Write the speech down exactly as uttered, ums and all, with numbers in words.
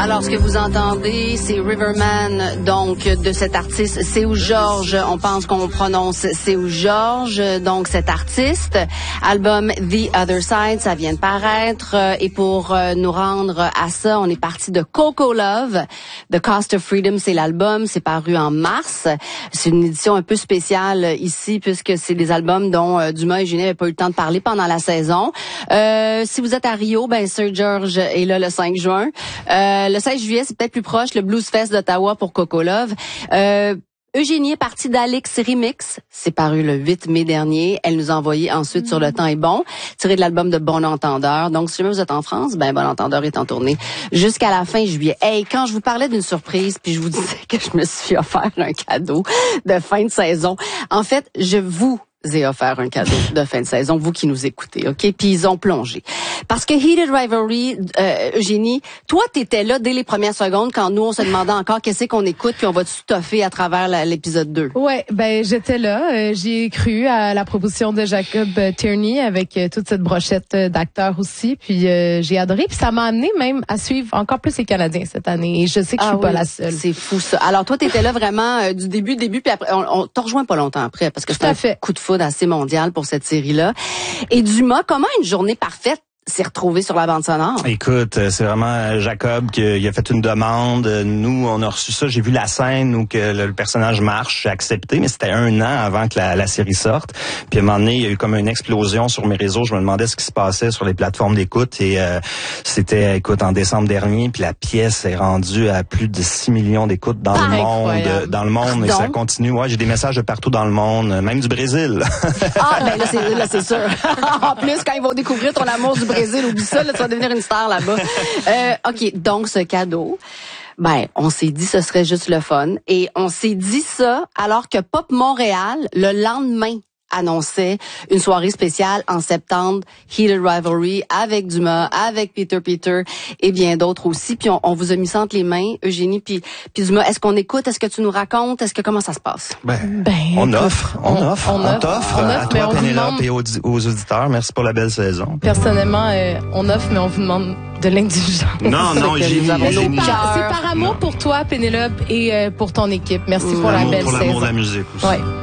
Alors, ce que vous entendez, c'est Riverman, donc, de cet artiste Seu Jorge. On pense qu'on prononce Seu Jorge, donc cet artiste. Album The Other Side, ça vient de paraître. Et pour nous rendre à ça, on est parti de Coco Love. The Cost of Freedom, c'est l'album. C'est paru en mars. C'est une édition un peu spéciale ici, puisque c'est des albums dont euh, Dumas et Eugénie n'avaient pas eu le temps de parler pendant la saison. Euh, si vous êtes à Rio, ben Seu Jorge est là le cinq juin. Euh, le seize juillet, c'est peut-être plus proche, le Blues Fest d'Ottawa pour Coco Love. Euh, Eugénie est partie d'Alex Remix. C'est paru le huit mai dernier. Elle nous a envoyé ensuite mmh. sur Le Temps est bon, tiré de l'album de Bon Entendeur. Donc, si jamais vous êtes en France, ben Bon Entendeur est en tournée jusqu'à la fin juillet. Hey, quand je vous parlais d'une surprise, puis je vous disais que je me suis offert un cadeau de fin de saison, en fait, je vous ai offert un cadeau de fin de saison, vous qui nous écoutez, OK? Puis ils ont plongé. Parce que Heated Rivalry, euh, Eugénie, toi, t'étais là dès les premières secondes quand nous, on se demandait encore qu'est-ce qu'on écoute puis on va tout toffer à travers la, l'épisode deux. Ouais, ben j'étais là. Euh, j'y ai cru à la proposition de Jacob Tierney avec euh, toute cette brochette d'acteurs aussi. Puis euh, j'ai adoré. Puis ça m'a amené même à suivre encore plus les Canadiens cette année. Et je sais que je suis ah pas oui, la seule. C'est fou ça. Alors toi, t'étais là vraiment euh, du début, début, puis après, on, on t'en rejoint pas longtemps après parce que c'est un fait. coup de foudre assez mondial pour cette série-là. Et Dumas, comment une journée parfaite s'est retrouvé sur la bande sonore? Écoute, c'est vraiment Jacob qui a fait une demande. Nous, on a reçu ça. J'ai vu la scène où que le personnage marche. J'ai accepté, mais c'était un an avant que la, la série sorte. Puis à un moment donné, il y a eu comme une explosion sur mes réseaux. Je me demandais ce qui se passait sur les plateformes d'écoute. Et euh, c'était, écoute, en décembre dernier. Puis la pièce est rendue à plus de six millions d'écoutes dans ah, le monde. Incroyable. Dans le monde. Pardon? Et ça continue. Ouais, j'ai des messages de partout dans le monde, même du Brésil. Ah, ben là, c'est, là, c'est sûr. En plus, quand ils vont découvrir ton amour du Brésil, oublie ça, là, tu vas devenir une star là-bas. Euh, OK, donc ce cadeau, ben, on s'est dit ce serait juste le fun. Et on s'est dit ça alors que Pop Montréal, le lendemain, annonçait une soirée spéciale en septembre, Heated Rivalry, avec Dumas, avec Peter Peter et bien d'autres aussi. Puis on, on vous a mis ça entre les mains, Eugénie, puis, puis Dumas. Est-ce qu'on écoute? Est-ce que tu nous racontes? Est-ce que comment ça se passe? Ben, ben on, offre, on, on offre, on, on t'offre on offre, à toi, Pénélope, et aux, aux auditeurs. Merci pour la belle saison. Personnellement, euh, on offre, mais on vous demande de l'indulgence. Non, non, Eugénie. C'est par, c'est par amour non. pour toi, Pénélope, et euh, pour ton équipe. Merci pour, pour la belle pour saison. Pour l'amour de la musique aussi. Ouais.